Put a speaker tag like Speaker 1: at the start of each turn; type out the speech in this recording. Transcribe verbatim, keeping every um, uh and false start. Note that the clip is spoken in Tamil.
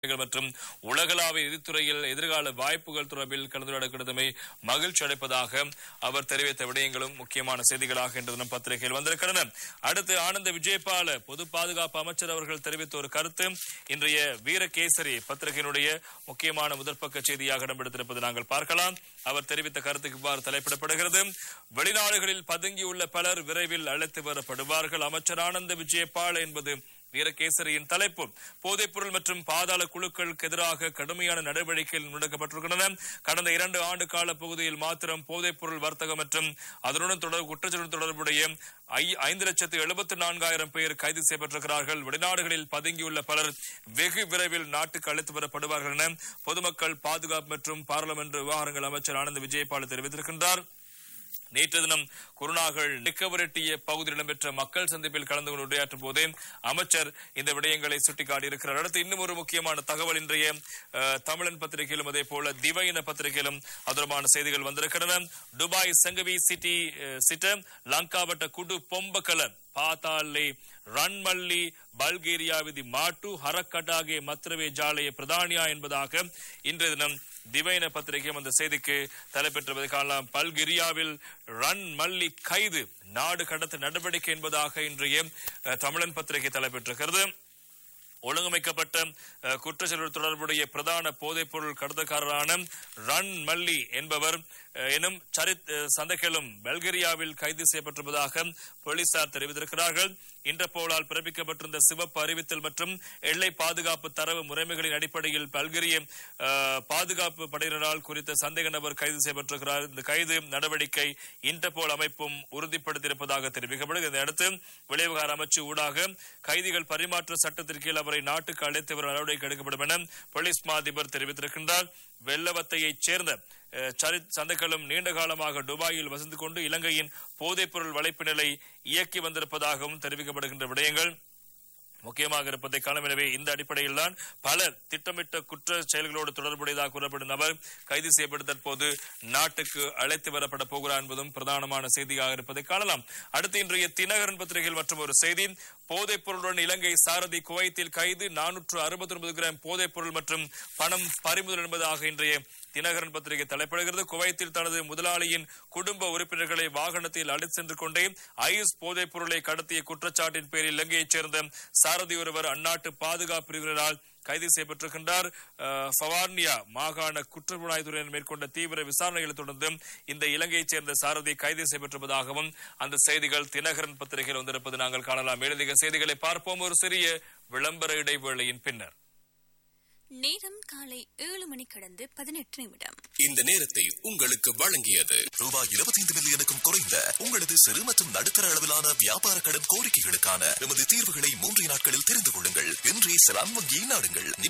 Speaker 1: மற்றும் உலகளாவிய நிதித்துறையில் எதிர்கால வாய்ப்புகள் தொடர்பில் கலந்துரையாடப்படுவதை மகிழ்ச்சி அளிப்பதாக அவர் தெரிவித்த விடயங்களும் முக்கியமான செய்திகளாக இன்று தினம் பத்திரிகையில் வந்திருக்கின்றன. அடுத்து ஆனந்த விஜயபால பொது பாதுகாப்பு அமைச்சர் அவர்கள் தெரிவித்த ஒரு கருத்து இன்றைய வீரகேசரி பத்திரிகையினுடைய முக்கியமான முதற்பக்க செய்தியாக இடம்பெடுத்திருப்பது நாங்கள் பார்க்கலாம். அவர் தெரிவித்த கருத்துக்கு இவ்வாறு தலைப்பிடப்படுகிறது. வெளிநாடுகளில் பதுங்கியுள்ள பலர் விரைவில் அழைத்து வரப்படுவார்கள். அமைச்சர் ஆனந்த விஜயபால என்பது வீரகேசரியின் தலைப்பு. போதைப் பொருள் மற்றும் பாதாள குழுக்களுக்கு எதிராக கடுமையான நடவடிக்கைகள் முன்னெடுக்கப்பட்டிருக்கின்றன. கடந்த இரண்டு ஆண்டு கால பகுதியில் மாத்திரம் போதைப் பொருள் வர்த்தகம் மற்றும் அதனுடன் தொடர் குற்றச்சாட்டு தொடர்புடைய ஐந்து லட்சத்து எழுபத்தி நான்காயிரம் பேர் கைது செய்யப்பட்டிருக்கிறார்கள். வெளிநாடுகளில் பதுங்கியுள்ள பலர் வெகு விரைவில் நாட்டுக்கு அழைத்து வரப்படுவார்கள் என பொதுமக்கள் பாதுகாப்பு மற்றும் பாராளுமன்ற விவகாரங்கள் அமைச்சர் ஆனந்த் விஜயபால தெரிவித்திருக்கின்றார். நேற்று தினம் குருநாகல் நிக்கவரெட்டிய பகுதியில் இடம்பெற்ற மக்கள் சந்திப்பில் கலந்து கொண்டு உரையாற்றும் போதே அமைச்சர் இந்த விடயங்களை சுட்டிக்காட்டியிருக்கிறார். அடுத்து இன்னும் ஒரு முக்கியமான தகவல் இன்றைய தமிழன் பத்திரிகையிலும் அதே போல திவையின பத்திரிகையிலும் அதற்கான செய்திகள் வந்திருக்கின்றன. துபாய் சங்கவி சிட்டி சிட்ட லங்காவட்ட குடு பொம்பகல ಪಾತಾಲೆ ರನ್ಮಲ್ಲಿ ಬಲ್ಗೇರಿಯಾ ವಿಧಿ ಮಾಟು ಹರಕಟಾಗೆ ಮತ್ರವೇ ಜಾಲೆಯ ಪ್ರಧಾನಿಯ என்பதாக இன்றைய தினம் திவைன பத்திரிகை அந்த செய்திக்கு தலைப்பெற்றுவதை காணலாம். பல்கேரியாவில் ரன் மல்லி கைது நாடு கடத்த நடவடிக்கை என்பதாக இன்றைய தமிழன் பத்திரிகை தலைப்பெற்றிருக்கிறது. ஒழுங்கமைக்கப்பட்ட குற்றச்செயல்கள் தொடர்புடைய பிரதான போதைப் பொருள் கடத்தக்காரரான ரன் மல்லி என்பவர் எனும் சரித் சந்தேகலும் பல்கேரியாவில் கைது செய்யப்பட்டிருப்பதாக போலீசார் தெரிவித்திருக்கிறார்கள். இன்டர்போலால் பிறப்பிக்கப்பட்டிருந்த சிவப்பு அறிவித்தல் மற்றும் எல்லை பாதுகாப்பு தரவு முறைமைகளின் அடிப்படையில் பல்கேரிய பாதுகாப்பு படையினரால் குறித்த சந்தேக நபர் கைது செய்யப்பட்டிருக்கிறார். இந்த கைது நடவடிக்கை இன்டர்போல் அமைப்பும் உறுதிப்படுத்தியிருப்பதாக தெரிவிக்கப்படுகிறது. இதையடுத்து வெளிவிவகார அமைச்சு ஊடாக கைதிகள் பரிமாற்ற சட்டத்திற்கு கீழ் அவரை நாட்டுக்கு அழைத்து வரும் நடவடிக்கை எடுக்கப்படும் என போலீஸ் மா அதிபர் தெரிவித்திருக்கின்றார். வெள்ளவத்தையைச் சேர்ந்த சரித் சந்தைகளும் நீண்ட காலமாக துபாயில் வசித்து கொண்டு இலங்கையின் போதைப் பொருள் வலைப்பினலை இயக்கி வந்திருப்பதாகவும் தெரிவிக்கப்படுகின்ற விடயங்கள் முக்கியமாக இருப்பதை காணும். எனவே இந்த அடிப்படையில் தான் பல திட்டமிட்ட குற்ற செயல்களோடு தொடர்புடையதாக கூறப்படும் நபர் கைது செய்யப்பட்டு தற்போது நாட்டுக்கு அழைத்து வரப்பட போகிறார் என்பதும் பிரதானமான செய்தியாக இருப்பதை காணலாம். அடுத்து இன்றைய தினகரன் பத்திரிகையில் மற்றும் ஒரு செய்தி. போதைப் பொருளுடன் இலங்கை சாரதி குவைத்தில் கைது, நானூற்று அறுபத்தி ஒன்பது கிராம் போதைப் பொருள் மற்றும் பணம் பறிமுதல் என்பதாக இன்றைய தினகரன் பத்திரிகை தலைப்படுகிறது. குவைத்தில் தனது முதலாளியின் குடும்ப உறுப்பினர்களை வாகனத்தில் அழைத்து சென்று கொண்டே ஐஸ் போதைப் பொருளை கடத்திய குற்றச்சாட்டின் பேரில் இலங்கையைச் சேர்ந்த சாரதி ஒருவர் அந்நாட்டு பாதுகாப்பு பிரிவினரால் கைது செய்யப்பட்டிருக்கின்றார். பவார்னியா மாகாண குற்றப்புலனாய்வுத்துறையினர் மேற்கொண்ட தீவிர விசாரணைகளை தொடர்ந்து இந்த இலங்கையைச் சேர்ந்த சாரதி கைது செய்யப்பட்டிருப்பதாகவும் அந்த செய்திகள் தினகரன் பத்திரிகையில் வந்திருப்பது நாங்கள் காணலாம். மேலதிக செய்திகளை பார்ப்போம் ஒரு சிறிய விளம்பர இடைவேளையின் பின்னர்.
Speaker 2: நேரம் காலை ஏழு மணி கடந்து பதினெட்டு நிமிடம்.
Speaker 3: இந்த நேரத்தை உங்களுக்கு வழங்கியது ரூபாய் இருபத்தி ஐந்து மில்லியனுக்கும் குறைந்த உங்களது சிறு மற்றும் நடுத்தர அளவிலான வியாபார கடன் கோரிக்கைகளுக்கான எமது தீர்வுகளை மூன்று நாட்களில் தெரிந்து கொள்ளுங்கள். இன்றே செலான் வங்கியை நாடுங்கள்.